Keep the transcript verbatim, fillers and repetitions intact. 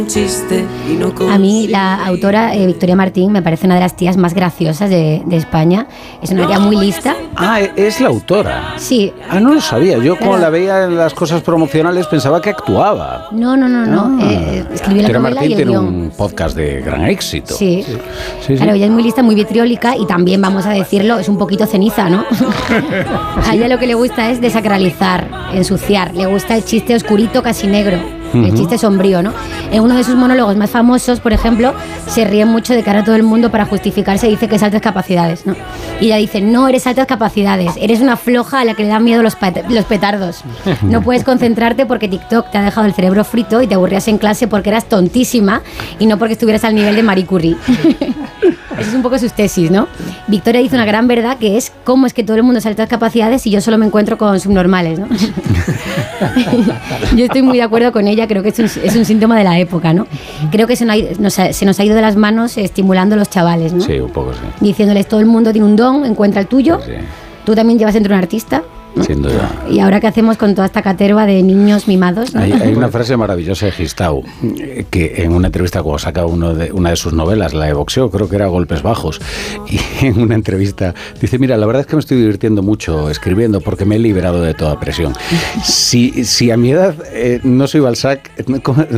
A mí la autora eh, Victoria Martín me parece una de las tías más graciosas de, de España. Es una tía muy lista. Ah, es la autora. Sí. Ah, no lo sabía. Yo Claro. como la veía en las cosas promocionales pensaba que actuaba. No, no, no, no. Ah. Eh, escribió la Victoria novela Martín y el tiene guión. un podcast de gran éxito. Sí. Sí, sí. Claro, ella es muy lista, muy vitriólica y también, vamos a decirlo, es un poquito ceniza, ¿no? A ella lo que le gusta es desacralizar, ensuciar. Le gusta el chiste oscurito, casi negro. El Ujú. chiste sombrío, ¿no? En uno de sus monólogos más famosos, por ejemplo, se ríe mucho de cara a todo el mundo para justificarse, dice que es altas capacidades, ¿no? Y ella dice, no eres altas capacidades, eres una floja a la que le dan miedo los, pet- los petardos. No puedes concentrarte porque TikTok te ha dejado el cerebro frito y te aburrías en clase porque eras tontísima y no porque estuvieras al nivel de Marie Curie. Esa es un poco sus tesis, ¿no? Victoria dice una gran verdad que es cómo es que todo el mundo es altas capacidades y yo solo me encuentro con subnormales, ¿no? Yo estoy muy de acuerdo con ella, creo que es un, es un síntoma de la época, ¿no? Creo que se nos, ha, nos ha- se nos ha ido de las manos estimulando a los chavales, ¿no? Sí, un poco sí. Diciéndoles todo el mundo tiene un don, encuentra el tuyo, Sí, sí. tú también llevas entre un artista, ¿no? Sin duda. Y ahora qué hacemos con toda esta caterva de niños mimados, ¿no? Hay, hay una frase maravillosa de Gistau, eh, que en una entrevista cuando saca uno de, una de sus novelas, la de boxeo, creo que era Golpes Bajos, y en una entrevista dice, mira, la verdad es que me estoy divirtiendo mucho escribiendo porque me he liberado de toda presión. Si, si a mi edad eh, no soy Balzac, ¿cómo,